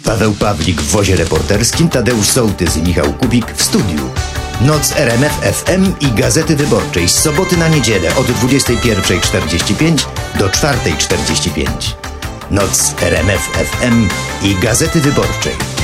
Paweł Pawlik w wozie reporterskim, Tadeusz Sołtys i Michał Kubik w studiu. Noc RMF FM i Gazety Wyborczej z soboty na niedzielę od 21:45 do 4:45. Noc RMF FM i Gazety Wyborczej.